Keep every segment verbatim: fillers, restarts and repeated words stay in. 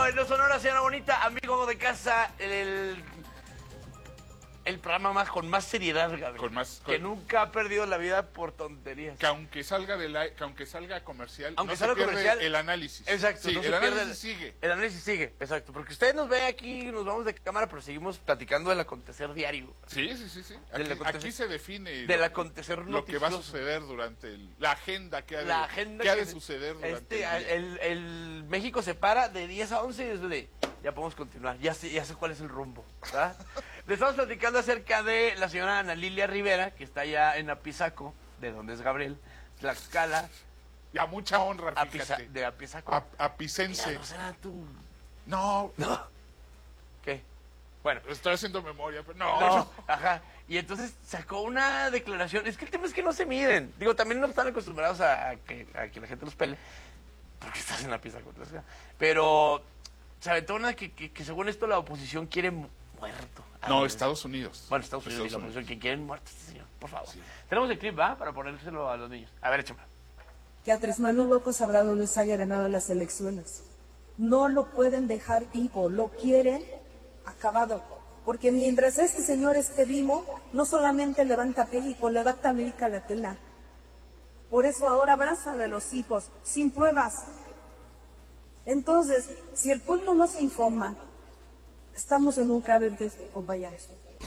Bueno, en Sonora, señora bonita, amigo de casa, el, el programa más con más seriedad, Gabriel, Con más, que con- nunca ha perdido la vida por tonterías. Que aunque salga de la, que aunque salga comercial, Aunque no salga se pierde comercial, el análisis. Exacto, Sí, no se el pierde análisis sigue. El análisis sigue, exacto. Porque usted nos ve aquí, nos vamos de cámara, pero seguimos platicando del acontecer diario. Sí, sí, sí, sí. Del Aquí, acontecer- aquí se define Del lo, acontecer lo que va a noticioso. suceder durante el, la agenda que ha de, La agenda que ha que de se- suceder durante este, el día. el, el México se para de diez a once y después de, ya podemos continuar, ya sé, ya sé cuál es el rumbo, ¿verdad? Le estamos platicando acerca de la señora Ana Lilia Rivera, que está allá en Apizaco, de donde es Gabriel, Tlaxcala, Y a mucha honra, Apiza, fíjate. de Apizaco. A- Apicense. Mira, no será tú. No, No. ¿Qué? Bueno, estoy haciendo memoria, pero no. no, ajá. Y entonces sacó una declaración. Es que el tema es que no se miden. Digo, también no están acostumbrados a, a que, a que la gente los pele. Porque estás en la pieza contra Tlaxcala. Pero se aventó una que, que, que según esto la oposición quiere mu- muerto. No, Ah, Estados Unidos. Bueno, Estados Unidos y la oposición que quieren muerto a este señor. Por favor. Tenemos el clip, ¿va? Para ponérselo a los niños. A ver, échame. Que a Andrés Manuel López Obrador les haya ganado las elecciones. No lo pueden dejar vivo, lo quieren acabado. Porque mientras este señor esté vivo, no solamente levanta México, levanta América Latina. Por eso ahora abrazan a los hijos, sin pruebas. Entonces, si el pueblo no se informa, estamos en un grave riesgo, compañeros.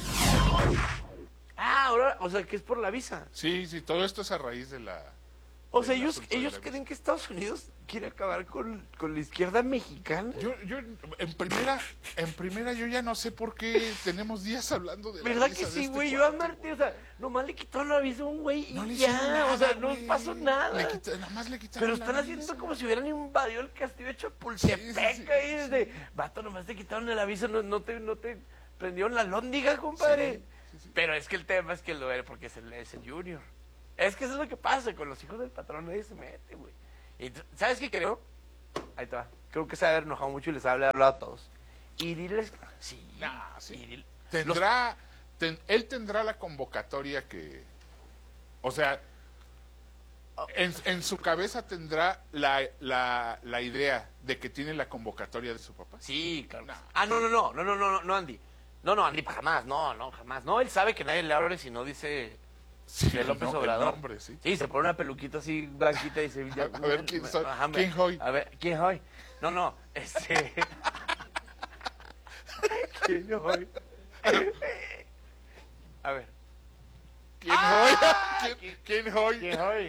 Ah, ahora, o sea, que es por la visa. Sí, sí, todo esto es a raíz de la... O sea, del ellos, asunto de ellos la creen visa. que Estados Unidos quiere acabar con, con la izquierda mexicana. Yo, yo, en primera, en primera yo ya no sé por qué tenemos días hablando de la ¿Verdad visa que de sí, este güey? Yo a cuate. Martín, o sea, nomás le quitaron la visa a un güey y No le ya, hicieron nada, o sea, no güey. pasó nada. Le quita- nada más le quitaron Pero la están haciendo visa. como si hubieran invadido el castillo de Chapultepec Sí, sí, sí, ahí desde... Vato, nomás te quitaron la visa, no, no, te, no te prendieron la lóndiga, compadre. Sí, sí, sí. Pero es que el tema es que lo era porque es el, es el Junior. Es que eso es lo que pasa con los hijos del patrón, nadie se mete, güey. Y tú- ¿sabes qué creo? Ahí está. Creo que se ha de haber enojado mucho y les ha hablado a todos. Y diles... Sí. Nah, sí. y dile- Tendrá, ten- él tendrá la convocatoria que, o sea, en, en su cabeza tendrá la, la, la idea de que tiene la convocatoria de su papá. Sí, claro. No. Ah, no, no, no, no, no, no, no, Andy. No, no, Andy, jamás, no, no, jamás. No, él sabe que nadie le abre si no dice Sí, de López el no- el Obrador. nombre, sí. Sí, se pone una peluquita así blanquita y se... ya- A ver, ¿quién soy? Ajá, ¿Quién soy? A ver, ¿quién soy? No, no, este... ¿Quién soy? A ver. ¿Quién ¡Ah! hoy? ¿Quién, quién hoy? ¿Quién soy?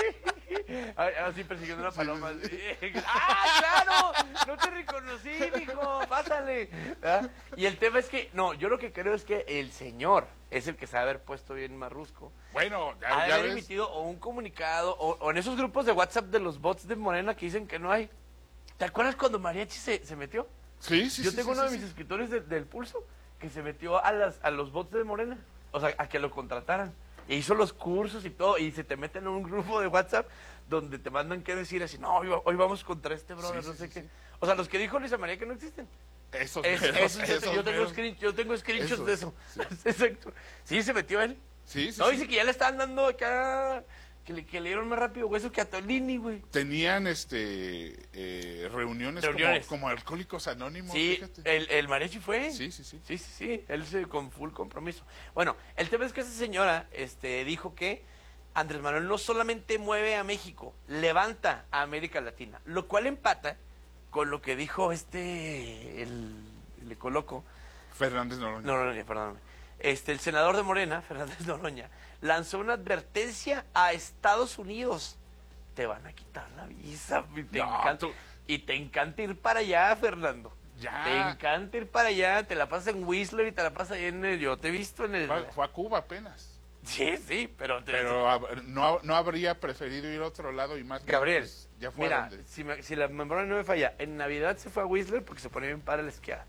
Así persiguiendo una paloma. ¡Ah, claro! No te reconocí, mijo. Pásale. ¿verdad? Y el tema es que, no, yo lo que creo es que el señor es el que se ha haber puesto bien marrusco. Bueno, Ha ya, de ya haber ves. emitido o un comunicado o, o en esos grupos de WhatsApp de los bots de Morena que dicen que no hay. ¿Te acuerdas cuando Mariachi se, se metió? Sí, sí, Yo sí, tengo sí, uno sí, de mis sí. escritores de- del Pulso que se metió a las a los bots de Morena, o sea, a que lo contrataran. E hizo los cursos y todo, y se te meten en un grupo de WhatsApp donde te mandan que decir así, no, hoy, va- hoy vamos contra este brother, Sí, no sí, sé sí, qué. sí. O sea, los que dijo Luisa María que no existen. Esos Es- meros, eso, yo, te- esos yo tengo meros. screen, yo tengo screenshots Esos, de eso. sí. Exacto. Sí, se metió él. Sí, sí, No, sí. dice que ya le estaban dando acá, que le, que le dieron más rápido hueso que a Tolini, güey. Tenían este eh, reuniones, Reuniones. Como, como Alcohólicos Anónimos, Sí, fíjate. el, el mariachi fue. Sí, sí, sí. Sí, sí, sí. Él se con full compromiso. Bueno, el tema es que esa señora este, dijo que Andrés Manuel no solamente mueve a México, levanta a América Latina, lo cual empata con lo que dijo este, el, le coloco, Fernández Noroña. Noroña, perdóname. Este, el senador de Morena, Fernández Noroña, lanzó una advertencia a Estados Unidos. Te van a quitar la visa. Y te, No, encanta, tú- y te encanta ir para allá, Fernando. Ya. Te encanta ir para allá, te la pasas en Whistler y te la pasas ahí en el... Yo te he visto en el... Fue, fue a Cuba apenas. Sí, sí, pero... Te, Pero hab- no, no habría preferido ir a otro lado y más. Gabriel, pues, ya fue mira, donde- si, me- si la memoria no me falla, en Navidad se fue a Whistler porque se ponía bien para la esquiada.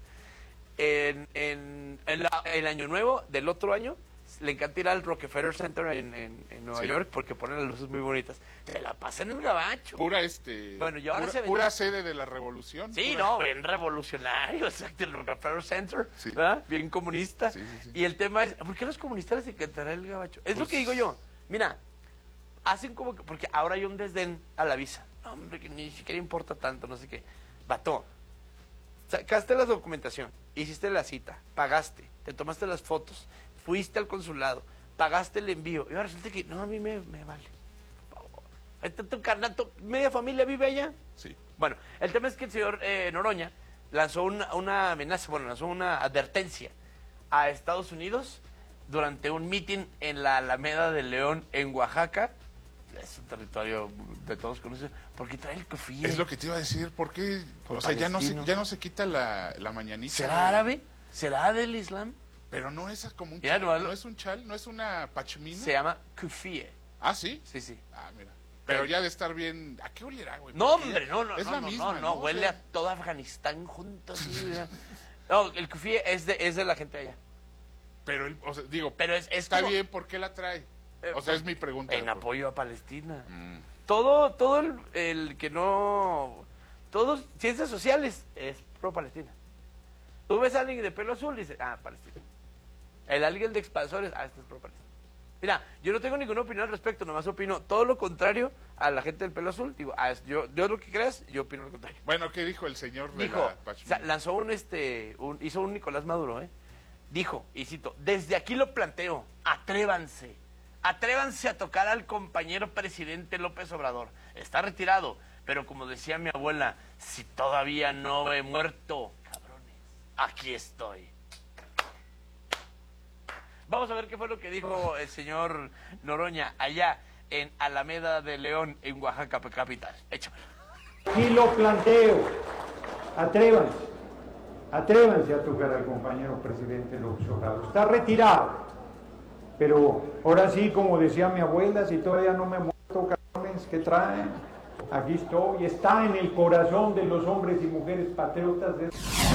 En, en, en la- el año nuevo del otro año le encanta ir al Rockefeller Center en, en, en Nueva Sí. York porque ponen las luces muy bonitas. Se la pasa en el gabacho. Pura este. Bueno, y ahora pura, se ve- pura sede de la revolución. Sí, pura- no, bien revolucionario, exacto, el Rockefeller Center, Sí. ¿verdad? Bien comunista. Sí, sí, sí. Y el tema es, ¿por qué a los comunistas les encantará el gabacho? Es lo Pues- que digo yo. Mira, hacen como que, porque ahora hay un desdén a la visa. No, hombre, que ni siquiera importa tanto, no sé qué. Vato, sacaste la documentación, hiciste la cita, pagaste, te tomaste las fotos, fuiste al consulado, pagaste el envío, y ahora resulta que, no, a mí me, me vale. Ahí está tu carnal, tu media familia vive allá. Sí. Bueno, el tema es que el señor eh, Noroña lanzó una, una amenaza, bueno, lanzó una advertencia a Estados Unidos durante un mitin en la Alameda de León, en Oaxaca. Es un territorio de todos conocidos, porque trae el cofí. Es lo que te iba a decir, ¿por qué? Por O sea, ya no, se, palestino. ya no se quita la, la mañanita. ¿Será árabe? ¿Será del Islam? Pero no es como un Mira, chal, no, no, lo- es un chal, no es una pachmina. Se llama kufie. Ah, ¿sí? Sí, sí. Ah, mira. Pero ya de estar bien... ¿A qué olerá, güey? No, Porque hombre, no, no, es no, la no, misma, no, no, O huele sea, a todo Afganistán junto. Así, mira. No, el kufie es de, es de la gente allá. Pero, el- o sea, digo, Pero es, es está como- bien, ¿por qué la trae? Eh, O sea, es mi pregunta. En apoyo a Palestina. Mm. Todo, todo el, el que no... Todos, ciencias sociales, es pro-Palestina. Tú ves a alguien de pelo azul y dices, ah, Palestina. El alguien de expansores, ah, este es pro-Palestina. Mira, yo no tengo ninguna opinión al respecto, nomás opino todo lo contrario a la gente del pelo azul. Digo, ah, es- yo, yo lo que creas, yo opino lo contrario. Bueno, ¿qué dijo el señor de Dijo, la o pachmina? sea, lanzó un, este, un, hizo un Nicolás Maduro, ¿eh? Dijo, y cito, desde aquí lo planteo, atrévanse, atrévanse a tocar al compañero presidente López Obrador. Está retirado, pero como decía mi abuela, si todavía no he muerto, cabrones, aquí estoy. Vamos a ver qué fue lo que dijo el señor Noroña allá en Alameda de León, en Oaxaca capital. Échamelo. Y lo planteo, atrévanse, atrévanse a tocar al compañero presidente López Obrador. Está retirado, pero ahora sí, como decía mi abuela, si todavía no me he muerto, cabrones, ¿qué traen? Aquí estoy, está en el corazón de los hombres y mujeres patriotas de...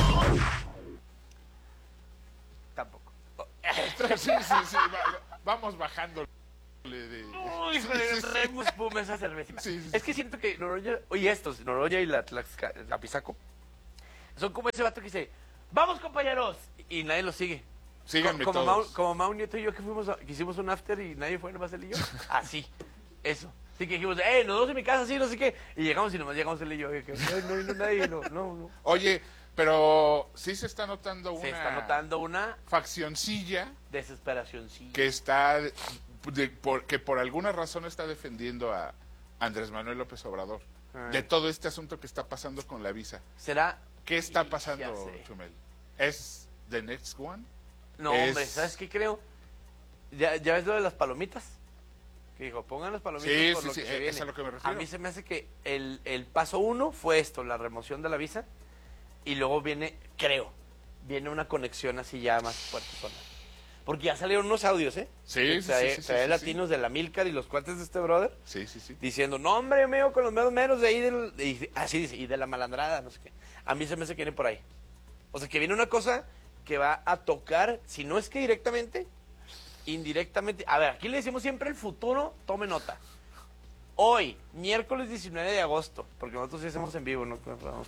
Tampoco. Sí, sí, sí, va- vamos bajando. De... Uy, híjole, traemos pum esa cerveza. Sí, sí, Es que siento que Noroña, oye estos, Noroña y la, Tlaxca- la Pisaco, son como ese vato que dice, vamos compañeros, y nadie los sigue. Síganme como, como todos. Mau, como Mau Nieto y yo que fuimos a- que hicimos un after y nadie fue, nomás él y yo. Así, eso. Así que dijimos, eh, nos vemos en mi casa, sí, no sé qué. Y llegamos y nomás llegamos él y yo. Y que, "Ay, no vino nadie, no, no, no. Oye, pero sí se está notando una Se está notando una faccioncilla desesperación, sí. que está, de- por, que por alguna razón está defendiendo a Andrés Manuel López Obrador. Ah. De todo este asunto que está pasando con la visa. ¿Será? ¿Qué está Ya pasando, sé. Chumel? ¿Es the next one? No, Es- hombre, ¿sabes qué creo? ¿Ya, ya ves lo de las palomitas? Que dijo, pongan las palomitas Sí, por sí, lo sí, que se es viene. a lo que me refiero. A mí se me hace que el, el paso uno fue esto, la remoción de la visa, y luego viene, creo, viene una conexión así ya más fuerte. Porque ya salieron unos audios, ¿eh? Sí, sí, Trae- sí, sí, trae sí, latinos de la Milcar y los cuates de este brother, Sí, sí, sí. diciendo, no, hombre, mío, con los meros meros de ahí, del, y, así dice, y de la malandrada, no sé qué. A mí se me hace que viene por ahí. O sea, que viene una cosa que va a tocar, si no es que directamente, indirectamente. A ver, aquí le decimos siempre el futuro, tome nota. Hoy, miércoles diecinueve de agosto, porque nosotros sí hacemos en vivo, no no podemos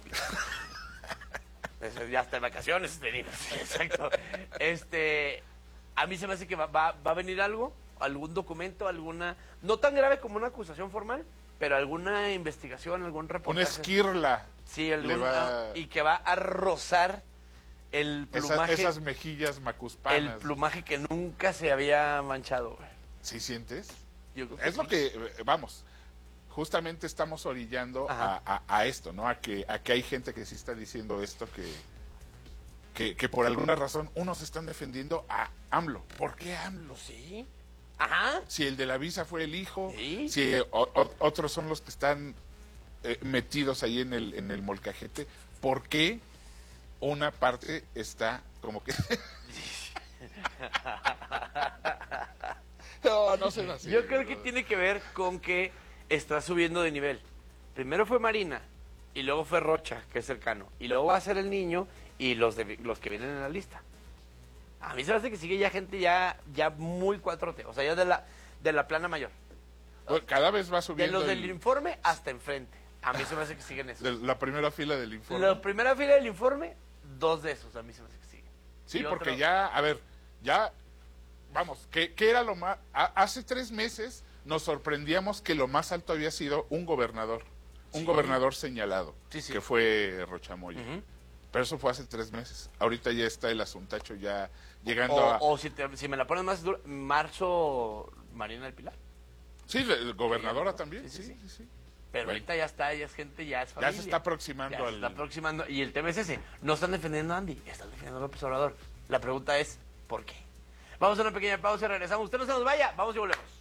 ya está en vacaciones, venimos. Exacto. Este, a mí se me hace que va, va, va a venir algo, algún documento, alguna, no tan grave como una acusación formal, pero alguna investigación, algún Una reportaje. esquirla. Sí, algún- le va- y que va a rozar el Esa- plumaje, esas mejillas macuspanas. el plumaje que nunca se había manchado, güey. ¿Sí sientes? Yo creo que Es lo sí. que, eh, vamos, justamente estamos orillando a, Ajá. a- a esto, ¿no? A que, a que hay gente que sí está diciendo esto, que, que, que por alguna razón unos están defendiendo a AMLO. ¿Por qué AMLO? Sí. Ajá. Si el de la visa fue el hijo, Sí. si eh, o- o- otros son los que están eh, metidos ahí en el, en el molcajete, ¿por qué una parte está como que... no, no se así. Yo creo que ¿no? tiene que ver con que está subiendo de nivel. Primero fue Marina, y luego fue Rocha, que es cercano, y luego va a ser el niño y los de, los que vienen en la lista. A mí se me hace que sigue ya gente ya, ya muy cuatro T, o sea, ya de la, de la plana mayor. Bueno, cada vez va De subiendo los del el- informe hasta enfrente. A mí se me hace que siguen esos. de la primera fila del informe. La primera fila del informe, dos de esos a mí se me hace que siguen. Sí, Y porque otro- ya, a ver, ya, vamos, ¿qué, qué era lo más? a- hace tres meses nos sorprendíamos que lo más alto había sido un gobernador, un Sí. gobernador señalado, Sí, sí. que fue Rochamoya. Ujú. Pero eso fue hace tres meses. Ahorita ya está el asuntacho ya llegando O, a... o si, te- si me la pones más dura, marzo, Marina del Pilar. Sí, la gobernadora Sí, también, sí, sí, sí, sí, sí. Pero Bueno. ahorita ya está, ya es gente, ya es Ya familia. se está aproximando Ya se al... está aproximando. Y el tema es ese. No están defendiendo a Andy, están defendiendo a López Obrador. La pregunta es, ¿por qué? Vamos a una pequeña pausa y regresamos. Usted no se nos vaya, vamos y volvemos.